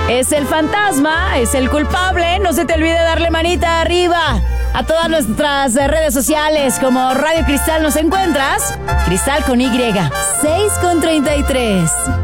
Es el fantasma, es el culpable. No se te olvide darle manita arriba a todas nuestras redes sociales, como Radio Cristal nos encuentras. Cristal con Y. 6:33.